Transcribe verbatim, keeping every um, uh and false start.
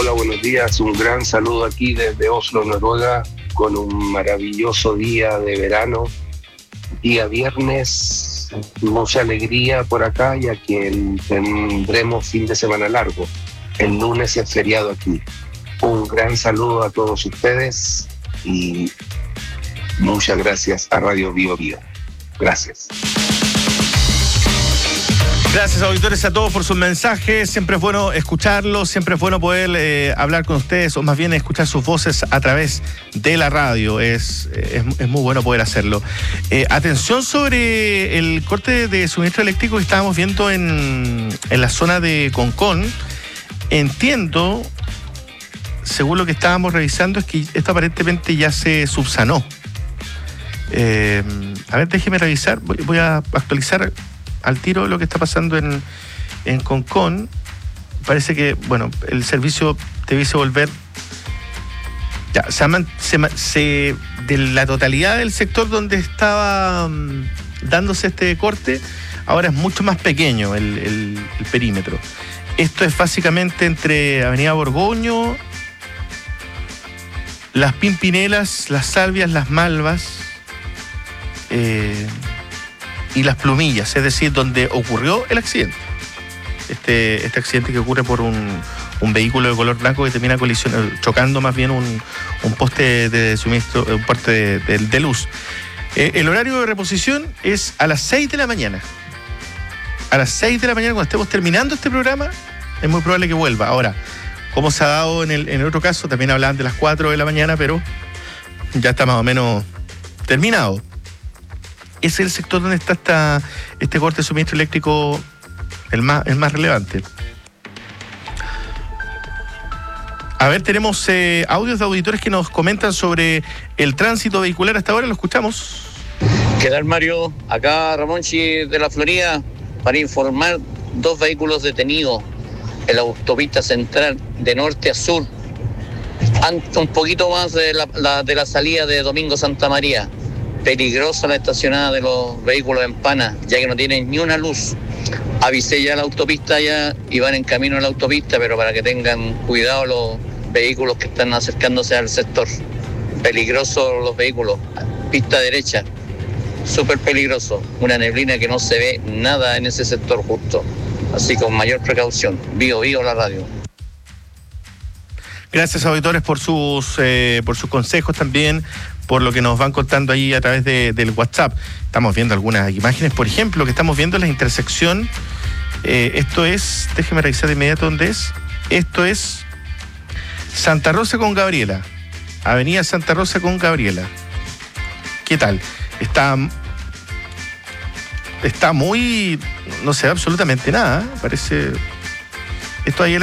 hola, buenos días. Un gran saludo aquí desde Oslo, Noruega, con un maravilloso día de verano. Día viernes, mucha alegría por acá, ya que tendremos fin de semana largo. El lunes es feriado aquí. Un gran saludo a todos ustedes y muchas gracias a Radio Bio Bio. Gracias. Gracias, auditores, a todos por sus mensajes. Siempre es bueno escucharlos, siempre es bueno poder eh, hablar con ustedes, o más bien escuchar sus voces a través de la radio. Es, es, es muy bueno poder hacerlo. Eh, atención sobre el corte de suministro eléctrico que estábamos viendo en, en la zona de Concón. Entiendo, según lo que estábamos revisando, es que esto aparentemente ya se subsanó. Eh, a ver, déjeme revisar, voy, voy a actualizar al tiro lo que está pasando en, en Concón. Parece que, bueno, el servicio debiese volver. Ya, se, se, se, de la totalidad del sector donde estaba um, dándose este corte, ahora es mucho más pequeño el, el, el perímetro. Esto es básicamente entre Avenida Borgoño, Las Pimpinelas, Las Salvias, Las Malvas, eh, y Las Plumillas, es decir, donde ocurrió el accidente. Este, este accidente que ocurre por un, un vehículo de color blanco que termina colisionando, chocando más bien un, un poste de suministro, un poste de, de, de luz. Eh, el horario de reposición es a las seis de la mañana. A las seis de la mañana, cuando estemos terminando este programa, es muy probable que vuelva. Ahora, como se ha dado en el, en el otro caso, también hablaban de las cuatro de la mañana, pero ya está más o menos terminado. Es el sector donde está esta, este corte de suministro eléctrico el más, el más relevante. A ver, tenemos eh, audios de auditores que nos comentan sobre el tránsito vehicular hasta ahora. Lo escuchamos. ¿Qué tal, Mario? Acá Ramonchi de la Florida para informar dos vehículos detenidos en la autopista central de norte a sur, un poquito más de la, la, de la salida de Domingo Santa María. Peligrosa la estacionada de los vehículos en Pana, ya que no tienen ni una luz. Avisé ya la autopista ya y van en camino a la autopista, pero para que tengan cuidado los vehículos que están acercándose al sector. Peligrosos los vehículos. Pista derecha, súper peligroso. Una neblina que no se ve nada en ese sector justo. Así con mayor precaución. Bio Bio la radio. Gracias, auditores, por sus eh, por sus consejos también, por lo que nos van contando ahí a través de, del WhatsApp. Estamos viendo algunas imágenes, por ejemplo, que estamos viendo la intersección. Eh, esto es, déjeme revisar de inmediato dónde es. Esto es Santa Rosa con Gabriela. Avenida Santa Rosa con Gabriela. ¿Qué tal? Está, está muy... no se ve absolutamente nada. Parece... Esto ahí